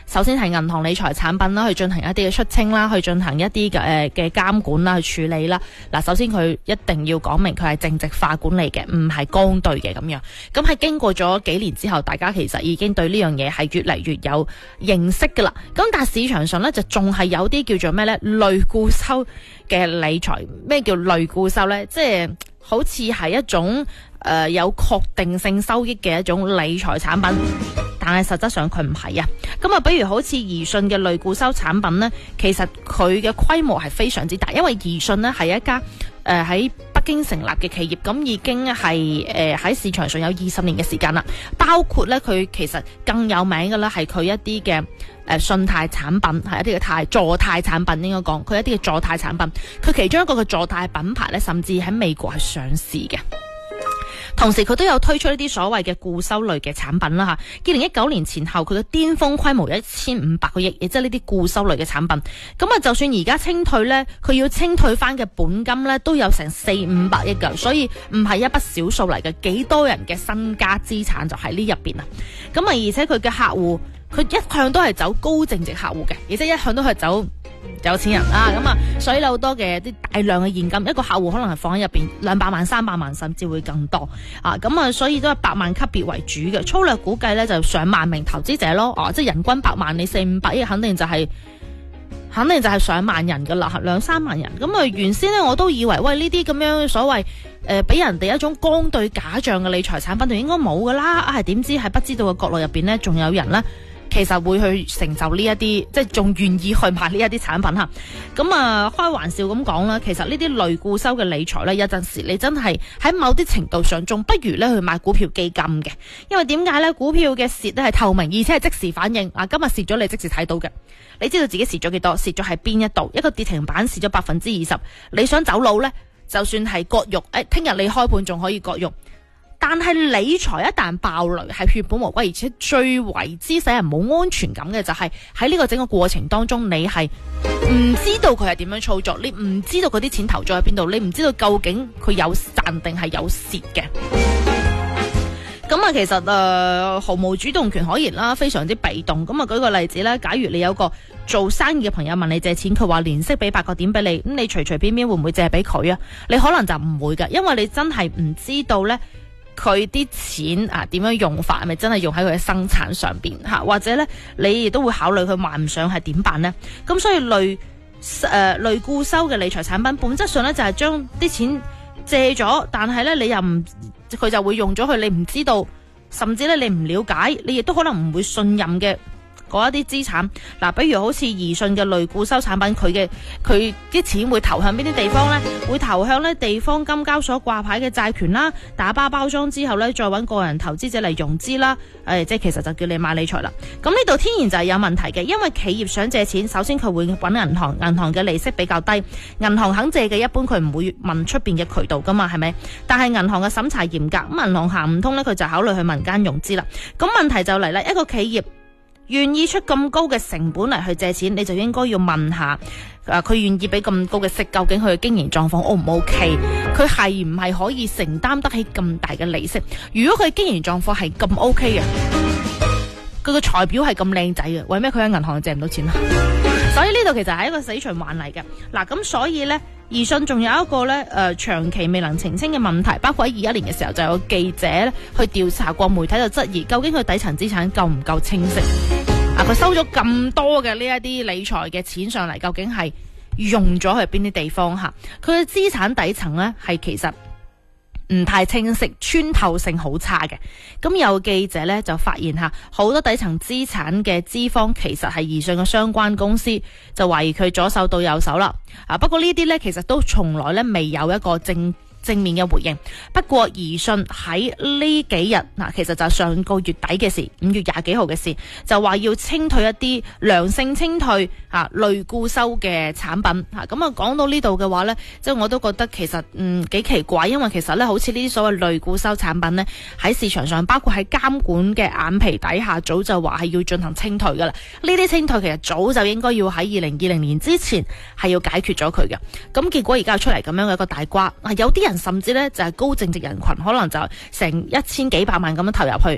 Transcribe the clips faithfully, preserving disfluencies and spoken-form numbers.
首先係銀行理財產品啦，去進行一啲嘅出清啦，去進行一啲嘅誒嘅監管啦，去處理啦。嗱，首先佢一定要講明佢係淨值化管理嘅，唔係剛兌嘅咁樣。咁喺經過咗幾年之後，大家其實已經對呢樣嘢係越嚟越有認識噶啦。咁但係市場上咧就仲係有啲叫做咩咧類固收嘅理財。咩叫類固收咧？即係好似係一種誒、呃、有確定性收益嘅一種理財產品。但係實質上佢唔係啊，咁啊，比如好似宜信嘅類固收產品呢，其實佢嘅規模係非常之大，因為宜信呢係一家誒喺、呃、北京成立嘅企業，咁已經係誒喺市場上有二十年嘅時間啦。包括呢，佢其實更有名嘅呢係佢一啲嘅誒信貸產品，係一啲嘅貸助貸產品應該講，佢一啲嘅助貸產品，佢其中一個嘅助貸品牌呢，甚至喺美國係上市嘅。同時佢都有推出一啲所謂嘅固收類嘅產品啦吓，二零一九年前後佢嘅巔峰規模一千五百個億，亦即係呢啲固收類嘅產品。咁啊，就算而家清退呢，佢要清退翻嘅本金呢，都有成四五百億噶，所以唔係一筆小數嚟嘅，幾多人嘅身家資產就喺呢入邊啊。咁啊，而且佢嘅客戶，佢一向都係走高淨值客戶嘅，而且一向都係走有錢人啊，咁啊，所以有好多嘅啲大量嘅現金，一個客戶可能係放喺入邊兩百萬、三百萬，甚至會更多啊，咁啊，所以都係百萬級別為主嘅。粗略估計咧，就上萬名投資者咯，啊，即係人均百萬，你四五百億，肯定就係、是，肯定就係上萬人噶啦，兩三萬人。咁啊，原先咧我都以為，喂，呢啲咁樣所謂誒俾人哋一種光對假象嘅理財產品，就應該冇噶啦，啊，係點知喺不知道嘅角落入邊呢，仲有人呢。其實會去承受呢一啲，即係仲願意去買呢一啲產品吓。咁啊，開玩笑咁講啦，其實呢啲類固收嘅理財呢，有陣時你真係喺某啲程度上，仲不如呢去買股票基金嘅。因為點解呢？股票嘅蝕呢係透明，而且係即時反應。啊，今日蝕咗你即時睇到嘅，你知道自己蝕咗幾多，蝕咗喺邊一度。一個跌停板蝕咗百分之二十，你想走佬呢？就算係割肉，誒，聽日你開盤仲可以割肉。但係理財一旦爆雷係血本無歸，而且最為之使人冇安全感嘅就係喺呢個整個過程當中，你係唔知道佢係點樣操作，你唔知道嗰啲錢投咗喺邊度，你唔知道究竟佢有賺定係有蝕嘅。咁啊，其實誒、呃、毫無主動權可言啦，非常之被動。咁啊，舉個例子啦，假如你有個做生意嘅朋友問你借錢，佢話年息俾八個點俾你，咁你隨隨便便會唔會借俾佢啊？你可能就唔會㗎，因為你真係唔知道呢。佢啲錢啊點樣用法，係咪真係用喺佢嘅生產上邊吓？或者咧，你亦都會考慮佢還唔上係點辦呢？咁所以類誒、呃、類固收嘅理財產品，本質上咧就係將啲錢借咗，但係咧你又唔佢就會用咗佢，你唔知道，甚至咧你唔了解，你亦都可能唔會信任嘅。嗰一啲資產，嗱，比如好似宜信嘅類固收產品，佢嘅佢啲錢會投向邊啲地方呢？會投向呢地方金交所掛牌嘅債權啦，打包包裝之後呢，再揾個人投資者嚟融資啦。誒、哎，即係其實就叫你買理財啦。咁呢度天然就係有問題嘅，因為企業想借錢，首先佢會揾銀行，銀行嘅利息比較低，銀行肯借嘅一般佢唔會問出邊嘅渠道噶嘛，係咪？但係銀行嘅審查嚴格，咁銀行行唔通呢，佢就考慮去民間融資啦。咁問題就嚟啦，一個企業願意出咁高嘅成本嚟去借錢，你就應該要問下，誒，佢願意俾咁高嘅息，究竟佢嘅經營狀況 O 唔 OK？佢係唔係可以承擔得起咁大嘅利息？如果佢經營狀況係咁 OK 嘅，佢個財表係咁靚仔嘅，為咩佢喺銀行借唔到錢啊？所以呢度其實係一個死循環嚟嘅。嗱，咁所以呢，宜信仲有一個呢誒、呃、長期未能澄清嘅問題，包括喺二一年嘅時候就有記者去調查過，媒體就質疑究竟佢底層資產夠唔夠清晰？啊，佢收咗咁多嘅呢一啲理財嘅錢上嚟，究竟係用咗去邊啲地方吓？佢嘅資產底層呢，係其實唔太清晰，穿透性好差嘅。咁有記者呢就發現吓，好多底層資產嘅資方其實係宜信嘅相關公司，就懷疑佢左手到右手啦。啊，不過呢啲呢，其實都從來呢未有一個正正面嘅回應。不過宜信喺呢幾日嗱，其實就係上個月底嘅事，五月廿幾號嘅事，就話要清退一啲良性清退啊類固收嘅產品吓。咁啊，講到呢度嘅話呢，即係我都覺得其實嗯幾奇怪，因為其實呢，好似呢啲所謂類固收產品呢，喺市場上，包括喺監管嘅眼皮底下，早就話係要進行清退噶啦。呢啲清退其實早就應該要喺二零二零年之前係要解決咗佢嘅。咁結果而家出嚟咁樣嘅一個大瓜，有啲人甚至呢就係高淨值人群，可能就成一千幾百萬咁樣投入去，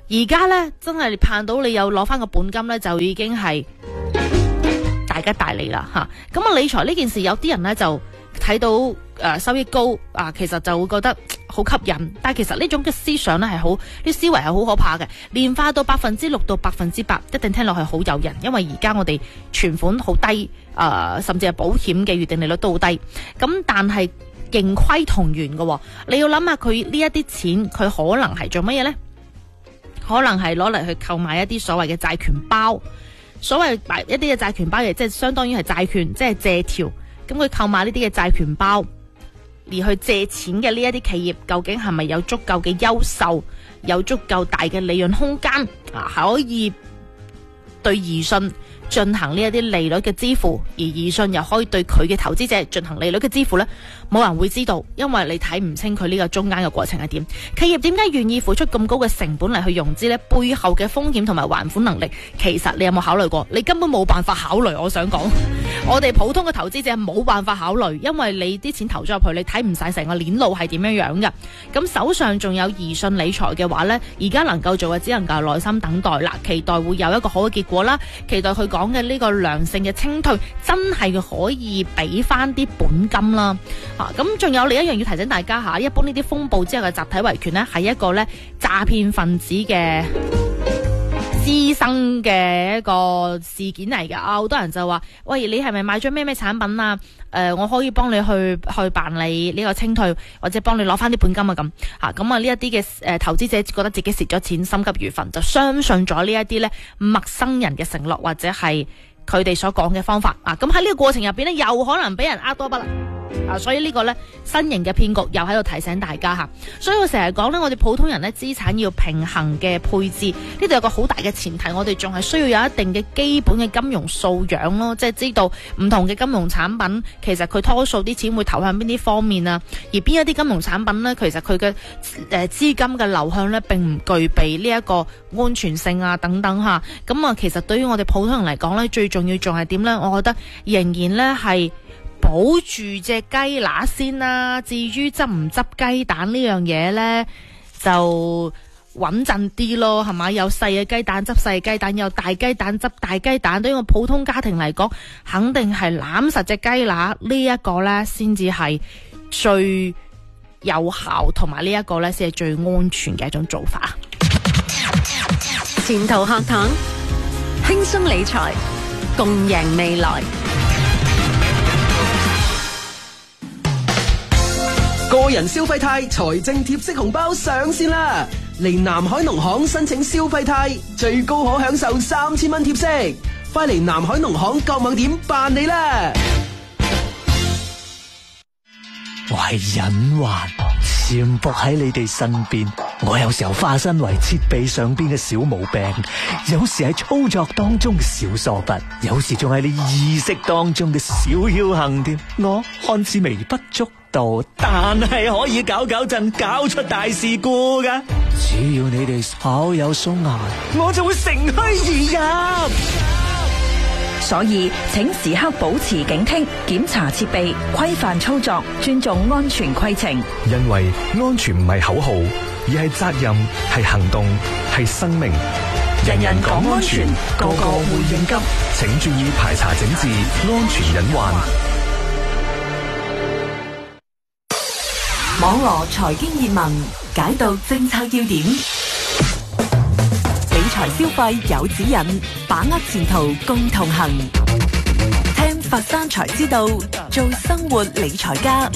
而家咧真係盼到你有攞翻個本金咧，就已經係大吉大利啦吓。咁啊，理財呢件事有啲人咧就睇到誒、呃、收益高啊，其實就會覺得好吸引。但係其實呢種嘅思想咧係好，啲思維係好可怕嘅。年化到百分之六到百分之八，一定聽落去好誘人。因為而家我哋存款好低，誒、呃、甚至係保險嘅預定利率都好低。咁但係盈虧同源嘅，你要諗下佢呢一啲錢，佢可能係做乜嘢呢？可能係攞嚟去購買一啲所謂嘅債權包。所謂一啲嘅債權包嘅，即係相當於係債券，即係借條。咁佢購買呢啲嘅債權包，而去借錢嘅呢一啲企業，究竟係咪有足夠嘅優秀，有足夠大嘅利潤空間啊？可以對宜信進行呢一啲利率嘅支付，而宜信又可以對佢嘅投資者進行利率嘅支付呢？冇人會知道，因為你睇唔清佢呢個中間嘅過程係點。企業點解願意付出咁高嘅成本嚟去融資呢？背後嘅風險同埋還款能力，其實你有冇考慮過？你根本冇辦法考慮。我想講，我哋普通嘅投資者冇辦法考慮，因為你啲錢投咗入去，你睇唔晒成個鏈路係點樣樣嘅。咁手上仲有宜信理財嘅話呢，而家能夠做嘅只能夠耐心等待啦，期待會有一個好嘅結果啦，期待佢講嘅呢個良性嘅清退真係可以俾翻啲本金啦。咁仲有另一樣要提醒大家吓，一般呢啲風暴之後嘅集體維權呢，係一個呢詐騙分子嘅滋生嘅一個事件嚟㗎。啊，好多人就話：喂，你係咪買咗咩咩產品啊？誒、呃，我可以幫你去去辦理呢個清退，或者幫你攞翻啲本金啊咁吓。咁啊，呢一啲嘅誒投資者覺得自己蝕咗錢，心急如焚，就相信咗呢一啲呢陌生人嘅承諾或者係佢哋所講嘅方法啊。咁喺呢個過程入邊呢，又可能俾人呃多筆啦。啊，所以呢個呢新型嘅騙局又喺度提醒大家吓，所以我成日講呢，我哋普通人呢資產要平衡嘅配置，呢度有個好大嘅前提，我哋仲係需要有一定嘅基本嘅金融素養咯，即係知道唔同嘅金融產品其實佢多數啲錢會投向邊啲方面啊，而邊一啲金融產品呢，其實佢嘅誒資金嘅流向呢並唔具備呢一個安全性啊等等吓，咁啊其實對於我哋普通人嚟講呢，最重要仲係點呢？我覺得仍然呢係保住隻雞乸先啦，至於執唔執雞蛋呢樣嘢呢，就穩陣啲咯，係咪？有細嘅雞蛋執細雞蛋，有大雞蛋執大雞蛋。對於個普通家庭嚟講，肯定係攬實隻雞乸呢一個呢，先至係最有效，同埋呢一個呢，先係最安全嘅一種做法。 前途學堂，輕鬆理財，共贏未來。 個人消費貸財政貼息紅包上線啦！嚟南海農行申請消費貸，最高可享受三千蚊貼息，快嚟南海農行各網點辦理啦！ 我係隱患，潛伏喺你哋身邊。我有時候化身為設備上邊嘅小毛病，有時係操作當中嘅小疏忽，有時仲係你意識當中嘅小僥倖添。我看似微不足道，但係可以搞搞震，搞出大事故噶。只要你哋稍有鬆懈，我就會乘虛而入。 所以請時刻保持警惕，檢查設備，規範操作，尊重安全規程。 因為安全唔係口號，而係責任，係行動，係生命。 人人講安全，個個會應急。 請注意排查整治安全隱患。 網羅財經熱聞，解讀政策要點，理財消費有指引，把握前途共同行。聽佛山財之道，做生活理財家。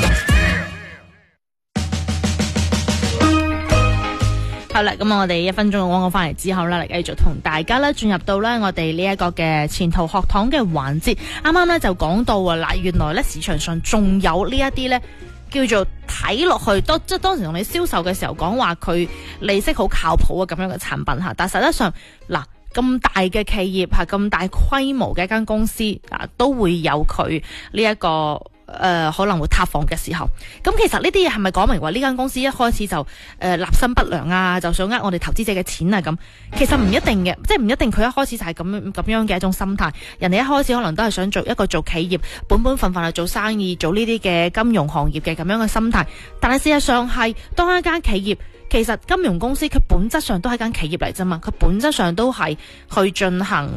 好啦，咁我哋一分鐘嘅廣告翻嚟之後呢，嚟繼續同大家呢進入到呢我哋呢一個嘅前途學堂嘅環節。啱啱呢就講到啊，嗱，原來呢市場上仲有呢一啲呢叫做睇落去，當即係當時同你銷售嘅時候講話佢利息好靠譜啊咁樣嘅產品吓，但實質上嗱，咁大嘅企業係咁大規模嘅一間公司啊，都會有佢呢一個誒、呃、可能會塌房嘅時候。咁其實呢啲嘢係咪講明話呢間公司一開始就誒、呃、立心不良啊，就想呃我哋投資者嘅錢啊咁？其實唔一定嘅，即係唔一定佢一開始就係咁樣咁樣嘅一種心態。人哋一開始可能都係想做一個做企業本本分分去做生意，做呢啲嘅金融行業嘅咁樣嘅心態。但係事實上係當一間企業其實金融公司佢本質上都係間企業嚟啫嘛，佢本質上都係去進行